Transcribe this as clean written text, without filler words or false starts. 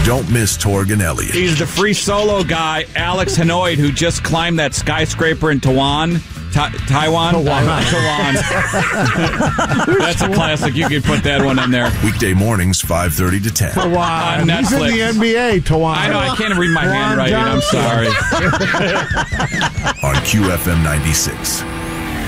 Don't miss Torg and Elliott. He's the free solo guy, Alex Hanoid, who just climbed that skyscraper in Taiwan. Taiwan. That's a classic. You can put that one in there. Weekday mornings, 5:30 to 10. Tawan. On He's in Netflix. the NBA, Tawan. I know, I can't read my handwriting. I'm sorry. On QFM 96.